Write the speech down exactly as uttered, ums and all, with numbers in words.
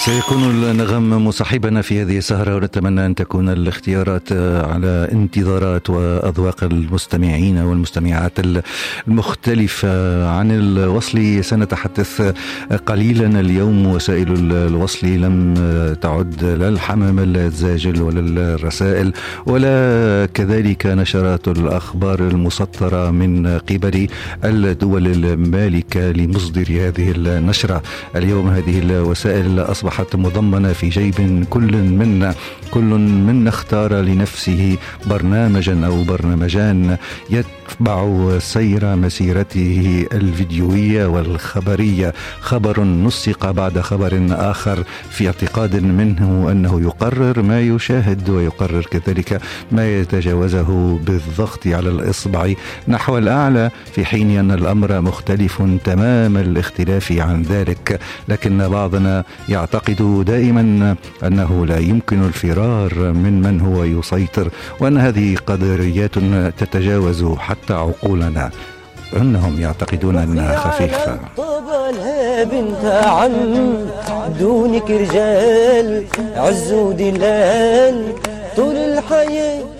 سيكون النغم مصاحبنا في هذه السهرة، ونتمنى أن تكون الاختيارات على انتظارات وأذواق المستمعين والمستمعات المختلفة. عن الوصل سنتحدث قليلا اليوم. وسائل الوصل لم تعد لا الحمام الزاجل ولا الرسائل ولا كذلك نشرات الأخبار المسطرة من قبل الدول المالكة لمصدر هذه النشرة. اليوم هذه الوسائل أصبحت مضمنة في جيب كل منا. كل منا اختار لنفسه برنامجا أو برنامجان يتبع سير مسيرته الفيديوية والخبرية، خبر نسق بعد خبر آخر في اعتقاد منه أنه يقرر ما يشاهد ويقرر كذلك ما يتجاوزه بالضغط على الإصبع نحو الأعلى، في حين أن الأمر مختلف تمام الاختلاف عن ذلك. لكن بعضنا يعتقد دائما أنه لا يمكن الفرار من من هو يسيطر، وأن هذه قدريات تتجاوز حتى عقولنا، أنهم يعتقدون أنها خفيفة. طبلها بنت عم دونك رجال عز ودلال طول الحياة